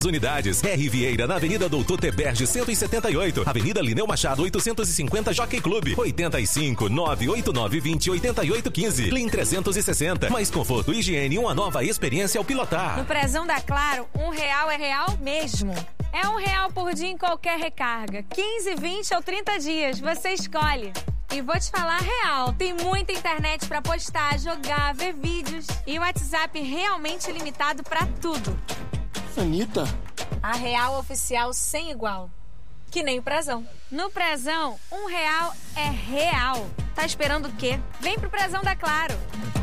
Unidades. R Vieira, na Avenida Doutor Teberge 178, Avenida Lineu Machado 850, Jockey Clube 85 989 20 88 15. Clean 360. Mais conforto, higiene e uma nova experiência ao pilotar. No Prezão da Claro, R$1 é real mesmo. É R$1 por dia em qualquer recarga. 15, 20 ou 30 dias. Você escolhe. E vou te falar real, tem muita internet pra postar, jogar, ver vídeos. E o WhatsApp realmente limitado pra tudo. Anitta? A real oficial sem igual. Que nem o Prezão. No Prezão, R$1 é real. Tá esperando o quê? Vem pro Prezão da Claro.